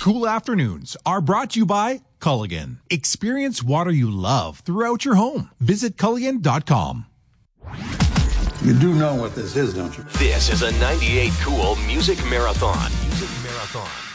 cool afternoons are brought to you by Culligan. Experience water you love throughout your home. Visit Culligan.com. You do know what this is, don't you? This is a 98 Cool Music Marathon. Music Marathon.